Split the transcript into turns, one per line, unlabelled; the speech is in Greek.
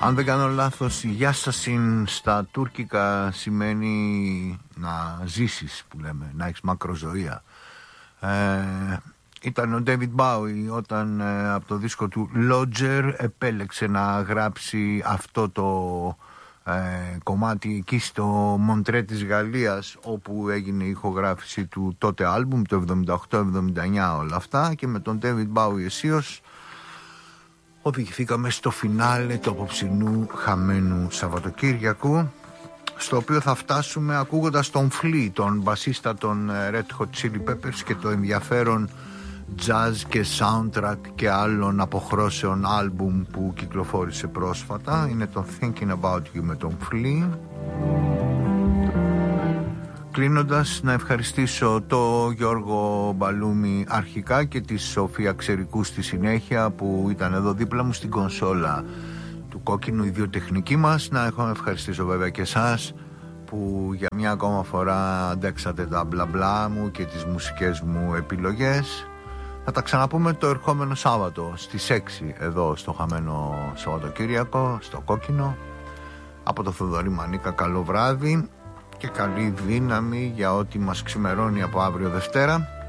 Αν δεν κάνω λάθος, η Γιάσασιν στα τουρκικά σημαίνει να ζήσεις, που λέμε, να έχεις μακροζωία. Ήταν ο David Bowie όταν από το δίσκο του Lodger επέλεξε να γράψει αυτό το κομμάτι εκεί στο Μοντρέ της Γαλλίας, όπου έγινε η ηχογράφηση του τότε άλμπουμ, το 78-79 όλα αυτά, και με τον David Bowie αισίως οδηγηθήκαμε στο φινάλε του απόψινού χαμένου Σαββατοκύριακου, στο οποίο θα φτάσουμε ακούγοντας τον Flea, τον μπασίστα των Red Hot Chili Peppers, και το ενδιαφέρον jazz και soundtrack και άλλων αποχρώσεων άλμπουμ που κυκλοφόρησε πρόσφατα. Είναι το Thinking About You με τον Flea. Κλείνοντας, να ευχαριστήσω το Γιώργο Μπαλούμη αρχικά και τη Σοφία Ξερικού στη συνέχεια, που ήταν εδώ δίπλα μου στην κονσόλα του Κόκκινου, οι δύο τεχνικοί μας. Να έχω να ευχαριστήσω βέβαια και εσάς που για μια ακόμα φορά αντέξατε τα μπλα μπλα μου και τις μουσικές μου επιλογές. Θα τα ξαναπούμε το ερχόμενο Σάββατο στις 6 εδώ στο χαμένο Σαββατοκύριακο, στο Κόκκινο. Από το Θοδωρή Μανίκα, καλό βράδυ και καλή δύναμη για ό,τι μας ξημερώνει από αύριο Δευτέρα.